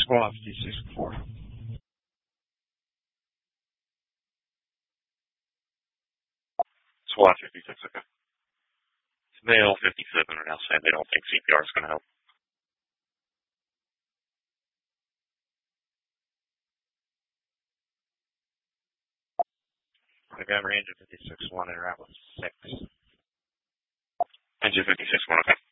SWAT 56-4. SWAT 56, okay. Male 57 are now saying they don't think CPR is going to help. I got range of 56-1 and route with 6. Range of 56-1, okay.